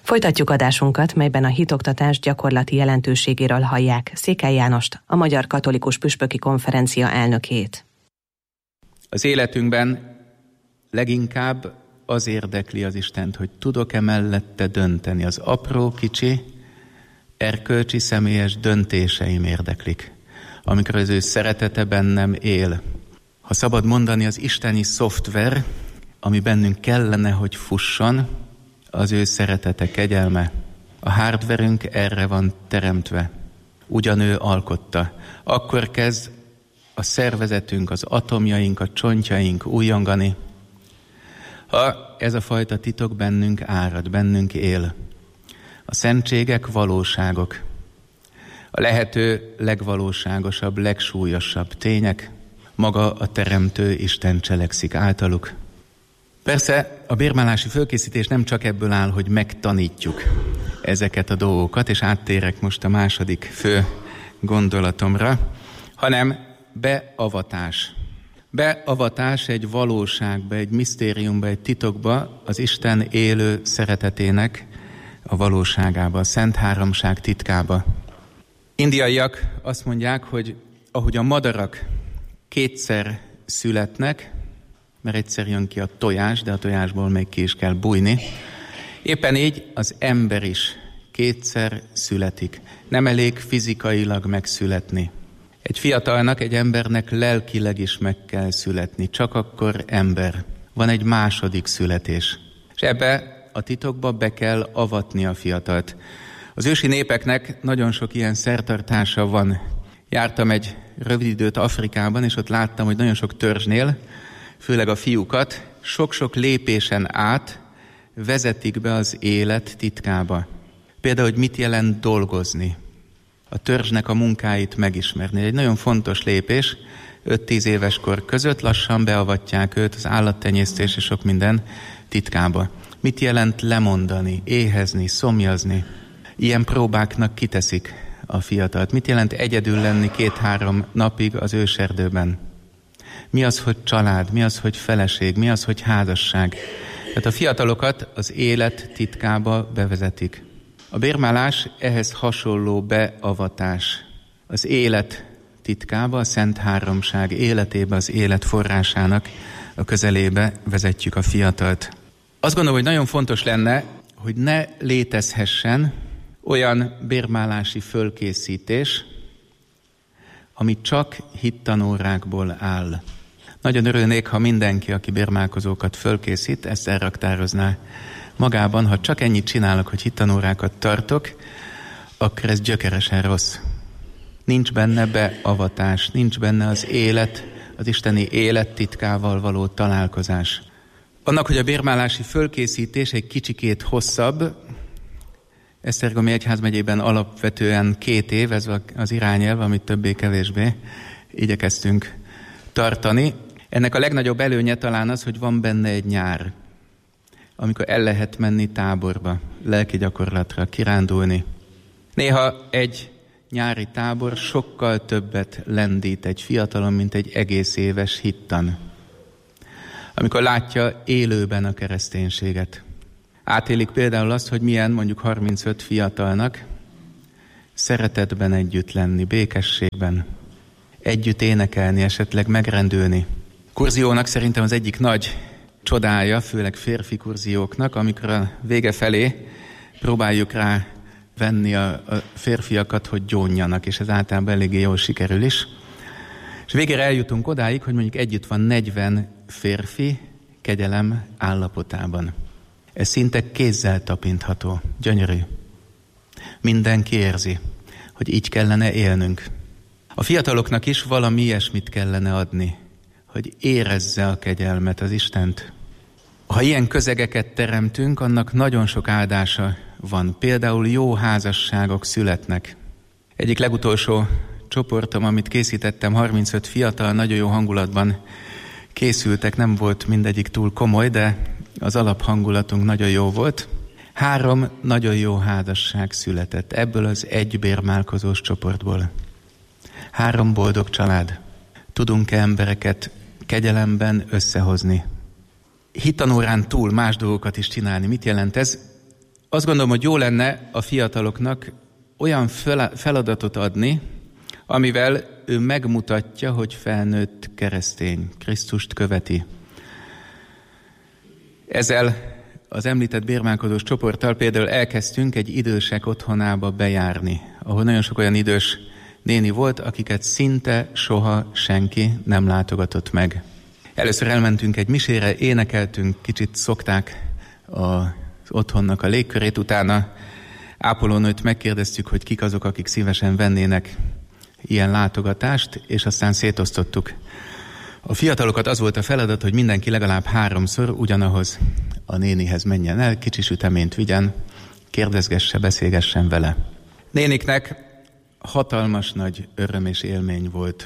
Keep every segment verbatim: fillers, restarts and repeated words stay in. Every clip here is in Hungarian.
Folytatjuk adásunkat, melyben a hitoktatás gyakorlati jelentőségéről hallják Székely Jánost, a Magyar Katolikus Püspöki Konferencia elnökét. Az életünkben leginkább az érdekli az Istent, hogy tudok-e mellette dönteni. Az apró, kicsi, erkölcsi, személyes döntéseim érdeklik, amikor az ő szeretete bennem él. Ha szabad mondani, az isteni szoftver, ami bennünk kellene, hogy fusson, az ő szeretete, kegyelme. A hardverünk erre van teremtve. Ugyan ő alkotta. Akkor kezd a szervezetünk, az atomjaink, a csontjaink újongani. Ha ez a fajta titok bennünk árad, bennünk él. A szentségek valóságok. A lehető legvalóságosabb, legsúlyosabb tények. Maga a Teremtő Isten cselekszik általuk. Persze a bérmálási fölkészítés nem csak ebből áll, hogy megtanítjuk ezeket a dolgokat, és áttérek most a második fő gondolatomra, hanem beavatás. Beavatás egy valóságba, egy misztériumba, egy titokba, az Isten élő szeretetének a valóságába, a Szent Háromság titkába. Indiaiak azt mondják, hogy ahogy a madarak kétszer születnek, mert egyszer jön ki a tojás, de a tojásból még ki is kell bújni. Éppen így az ember is kétszer születik. Nem elég fizikailag megszületni. Egy fiatalnak, egy embernek lelkileg is meg kell születni. Csak akkor ember. Van egy második születés. És ebbe a titokba be kell avatni a fiatalt. Az ősi népeknek nagyon sok ilyen szertartása van. Jártam egy rövid időt Afrikában, és ott láttam, hogy nagyon sok törzsnél, főleg a fiúkat, sok-sok lépésen át vezetik be az élet titkába. Például, hogy mit jelent dolgozni, a törzsnek a munkáit megismerni. Egy nagyon fontos lépés, öt-tíz éves kor között lassan beavatják őt az állattenyésztés és sok minden titkába. Mit jelent lemondani, éhezni, szomjazni? Ilyen próbáknak kiteszik a fiatalt. Mit jelent egyedül lenni két-három napig az őserdőben? Mi az, hogy család? Mi az, hogy feleség? Mi az, hogy házasság? Tehát a fiatalokat az élet titkába bevezetik. A bérmálás ehhez hasonló beavatás. Az élet titkába, a Szent Háromság életébe, az élet forrásának a közelébe vezetjük a fiatalt. Azt gondolom, hogy nagyon fontos lenne, hogy ne létezhessen olyan bérmálási fölkészítés, ami csak hittanórákból áll. Nagyon örülnék, ha mindenki, aki bérmálkozókat fölkészít, ezt elraktározná magában. Ha csak ennyit csinálok, hogy hittanórákat tartok, akkor ez gyökeresen rossz. Nincs benne beavatás, nincs benne az élet, az isteni élet titkával való találkozás. Annak, hogy a bérmálási fölkészítés egy kicsikét hosszabb, Esztergomi Egyházmegyében alapvetően két év, ez az irányelv, amit többé-kevésbé igyekeztünk tartani. Ennek a legnagyobb előnye talán az, hogy van benne egy nyár, amikor el lehet menni táborba, lelki gyakorlatra, kirándulni. Néha egy nyári tábor sokkal többet lendít egy fiatalon, mint egy egész éves hittan. Amikor látja élőben a kereszténységet. Átélik például azt, hogy milyen mondjuk harmincöt fiatalnak szeretetben együtt lenni, békességben, együtt énekelni, esetleg megrendülni. Kurziónak szerintem az egyik nagy csodája, főleg férfi kurzióknak, amikor a vége felé próbáljuk rá venni a, a férfiakat, hogy gyónjanak, és ez általában eléggé jól sikerül is. És végére eljutunk odáig, hogy mondjuk együtt van negyven férfi kegyelem állapotában. Ez szinte kézzel tapintható, gyönyörű. Mindenki érzi, hogy így kellene élnünk. A fiataloknak is valami ilyesmit kellene adni, hogy érezze a kegyelmet, az Istent. Ha ilyen közegeket teremtünk, annak nagyon sok áldása van. Például jó házasságok születnek. Egyik legutolsó csoportom, amit készítettem, harmincöt fiatal, nagyon jó hangulatban készültek, nem volt mindegyik túl komoly, de az alaphangulatunk nagyon jó volt. Három nagyon jó házasság született ebből az egy bérmálkozós csoportból. Három boldog család. Tudunk-e embereket kegyelemben összehozni? Hittanórán túl más dolgokat is csinálni. Mit jelent ez? Azt gondolom, hogy jó lenne a fiataloknak olyan feladatot adni, amivel ő megmutatja, hogy felnőtt keresztény, Krisztust követi. Ezzel az említett bérmálkodós csoporttal például elkezdtünk egy idősek otthonába bejárni, ahol nagyon sok olyan idős néni volt, akiket szinte soha senki nem látogatott meg. Először elmentünk egy misére, énekeltünk, kicsit szokták az otthonnak a légkörét, utána ápolónőt megkérdeztük, hogy kik azok, akik szívesen vennének ilyen látogatást, és aztán szétosztottuk. A fiatalokat az volt a feladat, hogy mindenki legalább háromszor ugyanahoz a nénihez menjen el, kicsi süteményt vigyen, kérdezgesse, beszélgessen vele. Néniknek hatalmas nagy öröm és élmény volt.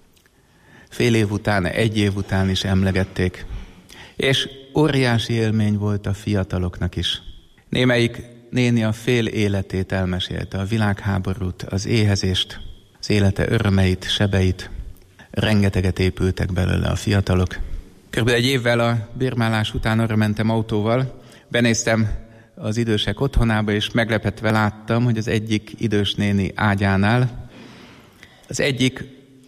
Fél év után, egy év után is emlegették. És óriási élmény volt a fiataloknak is. Némelyik néni a fél életét elmesélte, a világháborút, az éhezést, az élete örömeit, sebeit. Rengeteget épültek belőle a fiatalok. Körülbelül egy évvel a bérmálás után arra mentem autóval, benéztem az idősek otthonába, és meglepetve láttam, hogy az egyik idős néni ágyánál az egyik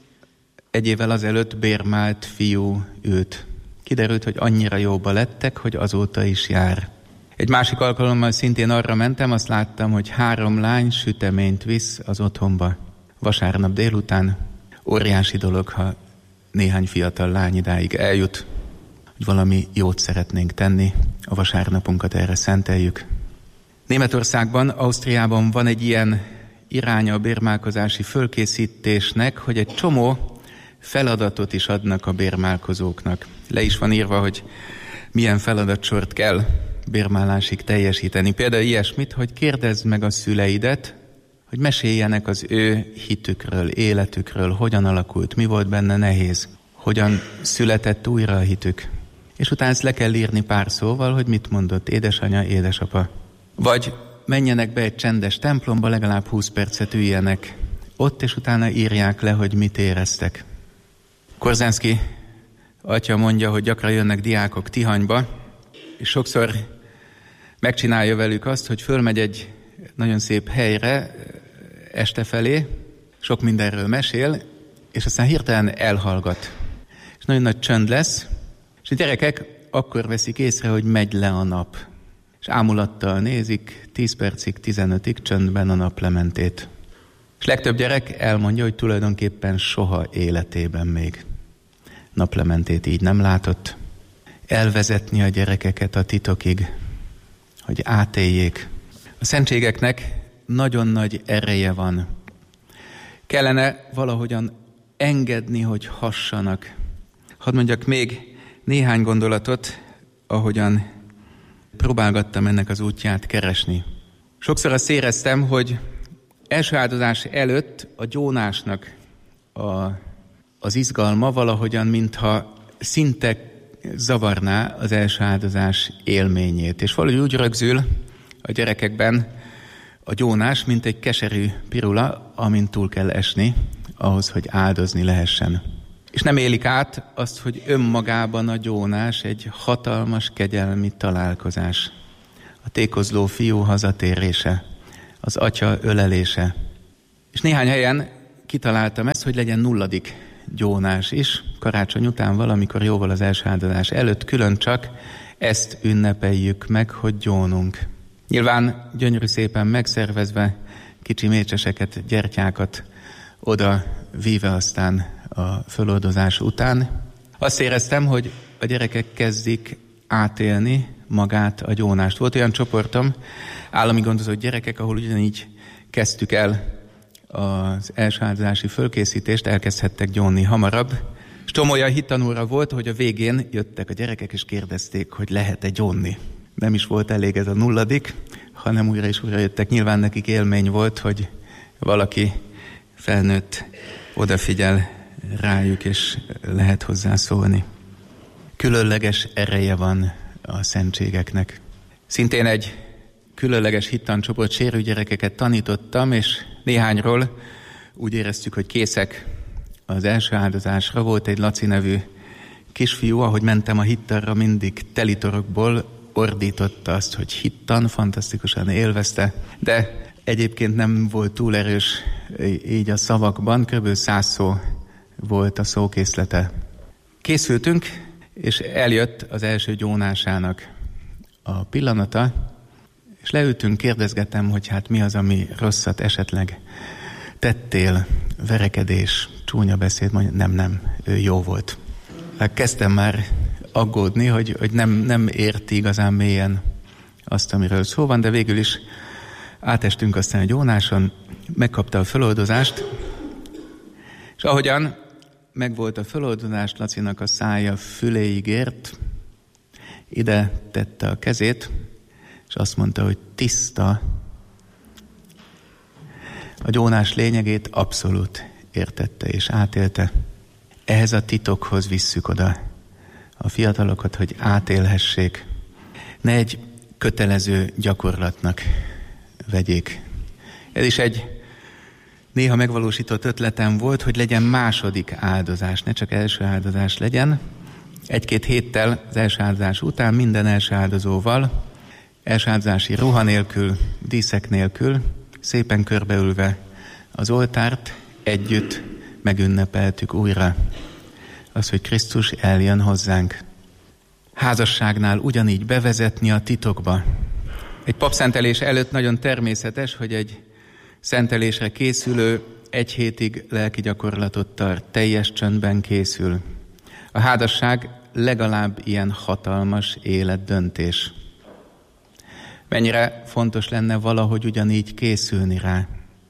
egy évvel azelőtt bérmált fiú ült. Kiderült, hogy annyira jóba lettek, hogy azóta is jár. Egy másik alkalommal szintén arra mentem, azt láttam, hogy három lány süteményt visz az otthonba. Vasárnap délután óriási dolog, ha néhány fiatal lány idáig eljut, hogy valami jót szeretnénk tenni, a vasárnapunkat erre szenteljük. Németországban, Ausztriában van egy ilyen iránya a bérmálkozási fölkészítésnek, hogy egy csomó feladatot is adnak a bérmálkozóknak. Le is van írva, hogy milyen feladatsort kell bérmálásig teljesíteni. Például ilyesmit, hogy kérdezd meg a szüleidet, hogy meséljenek az ő hitükről, életükről, hogyan alakult, mi volt benne nehéz, hogyan született újra a hitük. És utána ezt le kell írni pár szóval, hogy mit mondott édesanya, édesapa. Vagy menjenek be egy csendes templomba, legalább húsz percet üljenek ott, és utána írják le, hogy mit éreztek. Korzánszky atya mondja, hogy gyakran jönnek diákok Tihanyba, és sokszor megcsinálja velük azt, hogy fölmegy egy nagyon szép helyre este felé, sok mindenről mesél, és aztán hirtelen elhallgat. És nagyon nagy csönd lesz, és a gyerekek akkor veszik észre, hogy megy le a nap. És ámulattal nézik tíz percig, tizenötig csöndben a naplementét. És legtöbb gyerek elmondja, hogy tulajdonképpen soha életében még naplementét így nem látott. Elvezetni a gyerekeket a titokig, hogy átéljék. A szentségeknek nagyon nagy ereje van. Kellene valahogyan engedni, hogy hassanak. Hadd mondjak még néhány gondolatot, ahogyan próbálgattam ennek az útját keresni. Sokszor azt éreztem, hogy első áldozás előtt a gyónásnak a, az izgalma valahogyan, mintha szinte zavarná az első áldozás élményét. És valahogy úgy rögzül a gyerekekben a gyónás, mint egy keserű pirula, amint túl kell esni, ahhoz, hogy áldozni lehessen. És nem élik át azt, hogy önmagában a gyónás egy hatalmas kegyelmi találkozás. A tékozló fiú hazatérése, az atya ölelése. És néhány helyen kitaláltam ezt, hogy legyen nulladik gyónás is, karácsony után valamikor jóval az első áldozás előtt, külön csak ezt ünnepeljük meg, hogy gyónunk. Nyilván gyönyörű szépen megszervezve, kicsi mécseseket, gyertyákat oda víve aztán a föloldozás után. Azt éreztem, hogy a gyerekek kezdik átélni magát a gyónást. Volt olyan csoportom, állami gondozott gyerekek, ahol ugyanígy kezdtük el az első áldozási fölkészítést, elkezdhettek gyónni hamarabb. És Tomolya hittanóra volt, hogy a végén jöttek a gyerekek, és kérdezték, hogy lehet-e gyónni. Nem is volt elég ez a nulladik, hanem újra és újra jöttek. Nyilván nekik élmény volt, hogy valaki felnőtt odafigyel rájuk, és lehet hozzá szólni. Különleges ereje van a szentségeknek. Szintén egy különleges hittancsoport sérült gyerekeket tanítottam, és néhányról úgy éreztük, hogy készek az első áldozásra. Volt egy Laci nevű kisfiú, ahogy mentem a hittanra, mindig telitorokból ordította azt, hogy hittan, fantasztikusan élvezte, de egyébként nem volt túl erős így a szavakban, kb. száz szó volt a szókészlete. Készültünk, és eljött az első gyónásának a pillanata, és leültünk, kérdezgetem, hogy hát mi az, ami rosszat esetleg tettél, verekedés, csúnya beszéd, mondja, nem, nem, ő jó volt. Hát kezdtem már aggódni, hogy, hogy nem, nem érti igazán mélyen azt, amiről szó van, de végül is átestünk aztán egy gyónáson, megkapta a föloldozást, és ahogyan megvolt a föloldozás, Lacinak a szája füléig ért, ide tette a kezét, és azt mondta, hogy tiszta. A gyónás lényegét abszolút értette és átélte. Ehhez a titokhoz visszük oda a fiatalokat, hogy átélhessék. Ne egy kötelező gyakorlatnak vegyék. Ez is egy néha megvalósított ötletem volt, hogy legyen második áldozás, ne csak első áldozás legyen. Egy-két héttel az első áldozás után minden első áldozóval, első áldozási ruha nélkül, díszek nélkül, szépen körbeülve az oltárt együtt megünnepeltük újra. Az, hogy Krisztus eljön hozzánk. Házasságnál ugyanígy bevezetni a titokba. Egy papszentelés előtt nagyon természetes, hogy egy szentelésre készülő egy hétig lelki gyakorlatot tart, teljes csöndben készül. A házasság legalább ilyen hatalmas életdöntés. Mennyire fontos lenne valahogy ugyanígy készülni rá.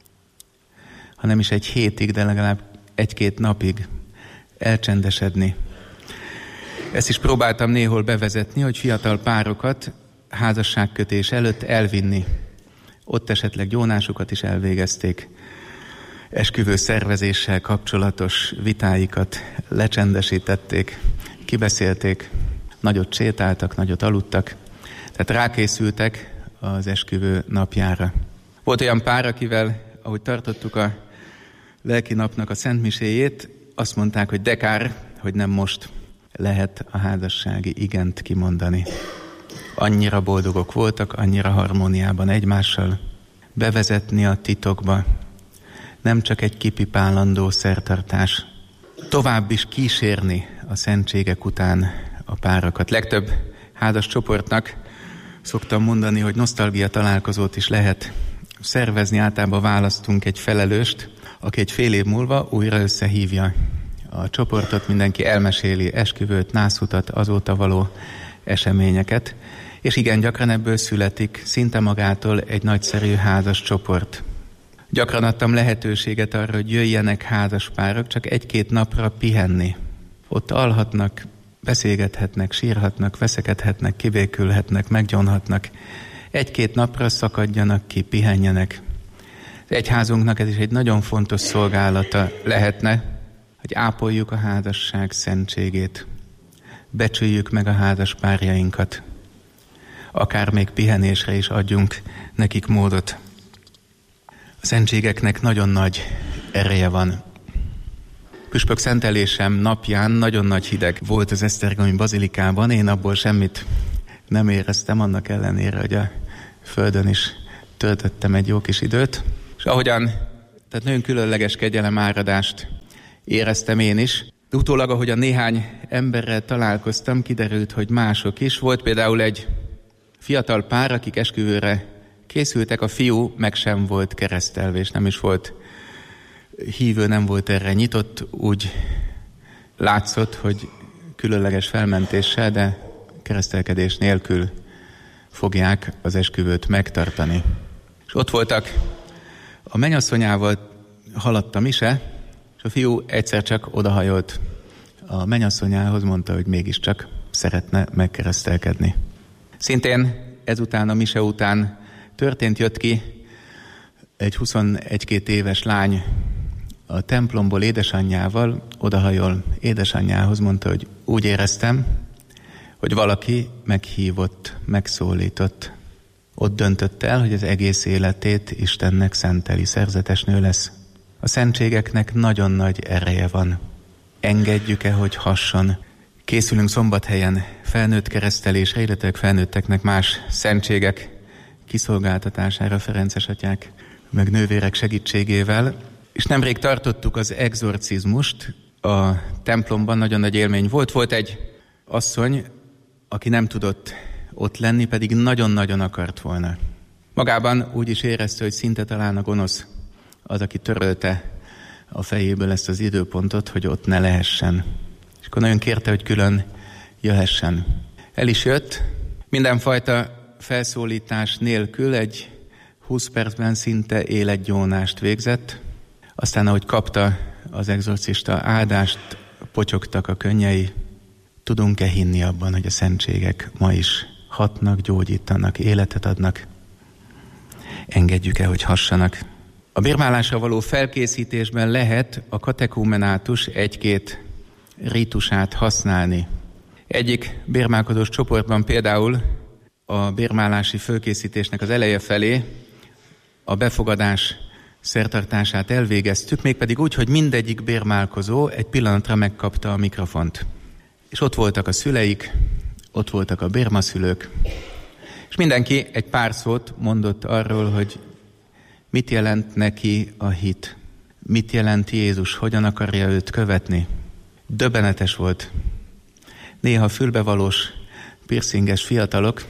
Ha nem is egy hétig, de legalább egy-két napig elcsendesedni. Ezt is próbáltam néhol bevezetni, hogy fiatal párokat házasságkötés előtt elvinni. Ott esetleg gyónásukat is elvégezték. Esküvő szervezéssel kapcsolatos vitáikat lecsendesítették, kibeszélték, nagyot sétáltak, nagyot aludtak, tehát rákészültek az esküvő napjára. Volt olyan pár, akivel, ahogy tartottuk a lelki napnak a szentmiséjét, azt mondták, hogy de kár, hogy nem most lehet a házassági igent kimondani. Annyira boldogok voltak, annyira harmóniában egymással, bevezetni a titokba, nem csak egy kipipálandó szertartás, tovább is kísérni a szentségek után a párakat. Legtöbb házas csoportnak szoktam mondani, hogy nosztalgia találkozót is lehet szervezni, általában választunk egy felelőst, aki egy fél év múlva újra összehívja a csoportot, mindenki elmeséli esküvőt, nászutat, azóta való eseményeket, és igen, gyakran ebből születik szinte magától egy nagyszerű házas csoport. Gyakran adtam lehetőséget arra, hogy jöjjenek házas párok csak egy-két napra pihenni. Ott alhatnak, beszélgethetnek, sírhatnak, veszekedhetnek, kibékülhetnek, meggyónhatnak. Egy-két napra szakadjanak ki, pihenjenek. Az egyházunknak ez is egy nagyon fontos szolgálata lehetne, hogy ápoljuk a házasság szentségét. Becsüljük meg a házas párjainkat. Akár még pihenésre is adjunk nekik módot. A szentségeknek nagyon nagy ereje van. Püspök szentelésem napján nagyon nagy hideg volt az esztergomi bazilikában, én abból semmit nem éreztem, annak ellenére, hogy a földön is töltöttem egy jó kis időt. És ahogyan, tehát nagyon különleges kegyelemáradást éreztem én is. De utólag, ahogyan néhány emberrel találkoztam, kiderült, hogy mások is. Volt például egy fiatal pár, akik esküvőre készültek, a fiú meg sem volt keresztelve, és nem is volt hívő, nem volt erre nyitott, úgy látszott, hogy különleges felmentéssel, de keresztelkedés nélkül fogják az esküvőt megtartani. És ott voltak, a mennyasszonyával haladt a mise, és a fiú egyszer csak odahajolt a mennyasszonyához, mondta, hogy mégiscsak szeretne megkeresztelkedni. Szintén ezután, a mise után történt, jött ki egy huszonegy-két éves lány a templomból édesanyjával, odahajol édesanyjához, mondta, hogy úgy éreztem, hogy valaki meghívott, megszólított. Ott döntött el, hogy az egész életét Istennek szenteli, szerzetes nő lesz. A szentségeknek nagyon nagy ereje van. Engedjük-e, hogy hasson? Készülünk Szombathelyen felnőtt keresztelésre, illetve felnőtteknek más szentségek kiszolgáltatására ferences atyák meg nővérek segítségével. És nemrég tartottuk az exorcizmust a templomban, nagyon nagy élmény volt. Volt egy asszony, aki nem tudott ott lenni, pedig nagyon-nagyon akart volna. Magában úgy is érezte, hogy szinte talán a gonosz az, aki törölte a fejéből ezt az időpontot, hogy ott ne lehessen. És akkor nagyon kérte, hogy külön jöhessen. El is jött, mindenfajta felszólítás nélkül egy húsz percben szinte életgyónást végzett. Aztán, ahogy kapta az exorcista áldást, potyogtak a könnyei. Tudunk-e hinni abban, hogy a szentségek ma is hatnak, gyógyítanak, életet adnak? Engedjük-e, hogy hassanak? A bérmálásra való felkészítésben lehet a katekumenátus egy-két rítusát használni. Egyik bérmálkodós csoportban például a bérmálási fölkészítésnek az eleje felé a befogadás szertartását elvégeztük, mégpedig úgy, hogy mindegyik bérmálkozó egy pillanatra megkapta a mikrofont. És ott voltak a szüleik, ott voltak a bérmaszülők, és mindenki egy pár szót mondott arról, hogy mit jelent neki a hit, mit jelent Jézus, hogyan akarja őt követni. Döbbenetes volt. Néha fülbevalós, piercinges fiatalok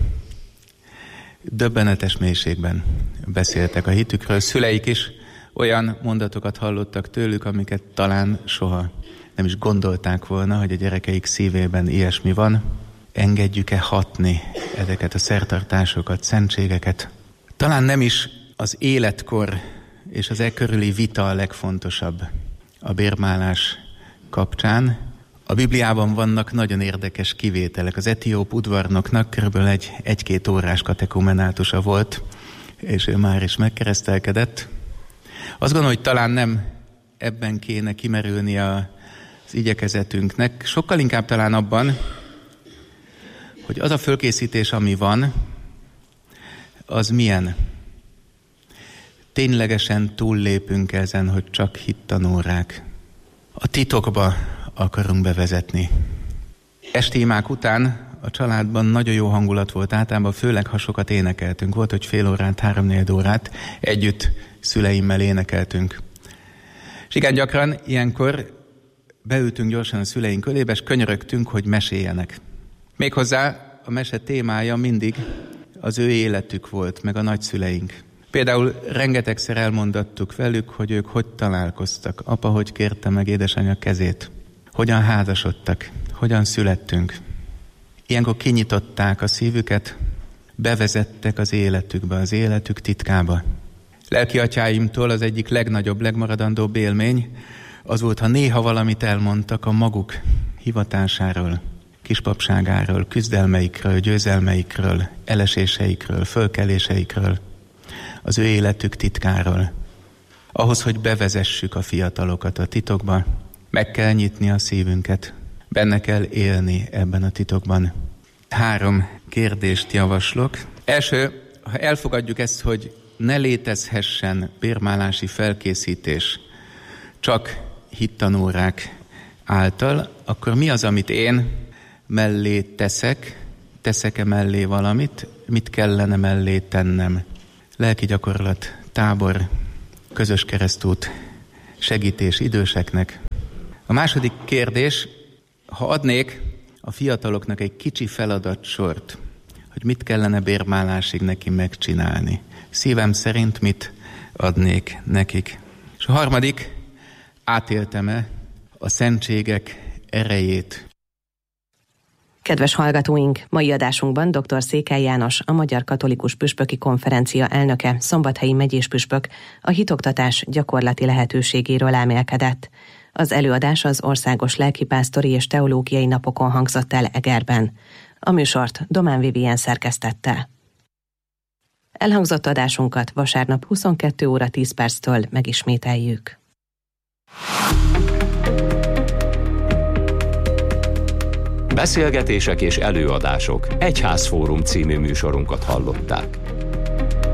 döbbenetes mélységben beszéltek a hitükről. Szüleik is olyan mondatokat hallottak tőlük, amiket talán soha nem is gondolták volna, hogy a gyerekeik szívében ilyesmi van. Engedjük-e hatni ezeket a szertartásokat, szentségeket? Talán nem is az életkor és az e körüli vita a legfontosabb a bérmálás kapcsán. A Bibliában vannak nagyon érdekes kivételek. Az etióp udvarnoknak körülbelül egy egy-két órás katekumenátusa volt, és ő már is megkeresztelkedett. Azt gondolom, hogy talán nem ebben kéne kimerülni az igyekezetünknek, sokkal inkább talán abban, hogy az a fölkészítés, ami van, az milyen. Ténylegesen túllépünk ezen, hogy csak hittanórák. A titokba akarunk bevezetni. Esti imák után a családban nagyon jó hangulat volt, általában főleg ha sokat énekeltünk. Volt, hogy fél órát, három-négy órát együtt szüleimmel énekeltünk. És igen, gyakran ilyenkor beültünk gyorsan a szüleink kölébe, és könyörögtünk, hogy meséljenek. Méghozzá a mese témája mindig az ő életük volt, meg a nagyszüleink. Például rengetegszer elmondattuk velük, hogy ők hogy találkoztak, apa hogy kérte meg édesanyja kezét, hogyan házasodtak, hogyan születtünk. Ilyenkor kinyitották a szívüket, bevezettek az életükbe, az életük titkába. Lelki atyáimtól az egyik legnagyobb, legmaradandóbb élmény az volt, ha néha valamit elmondtak a maguk hivatásáról, kispapságáról, küzdelmeikről, győzelmeikről, eleséseikről, fölkeléseikről, az ő életük titkáról. Ahhoz, hogy bevezessük a fiatalokat a titokba, meg kell nyitni a szívünket, benne kell élni ebben a titokban. Három kérdést javaslok. Első, ha elfogadjuk ezt, hogy ne létezhessen bérmálási felkészítés csak hittanórák által, akkor mi az, amit én mellé teszek, teszek-e mellé valamit, mit kellene mellé tennem? Lelki gyakorlat, tábor, közös keresztút, segítés időseknek. A második kérdés, ha adnék a fiataloknak egy kicsi feladatsort, hogy mit kellene bérmálásig neki megcsinálni. Szívem szerint mit adnék nekik. És a harmadik, átéltem-e a szentségek erejét. Kedves hallgatóink, mai adásunkban dr. Székely János, a Magyar Katolikus Püspöki Konferencia elnöke, szombathelyi megyéspüspök a hitoktatás gyakorlati lehetőségéről elmélkedett. Az előadás az Országos Lelkipásztori és Teológiai Napokon hangzott el Egerben. A műsort Domán Vivien szerkesztette. Elhangzott adásunkat vasárnap huszonkettő óra tíz perctől megismételjük. Beszélgetések és előadások Egyházfórum című műsorunkat hallották.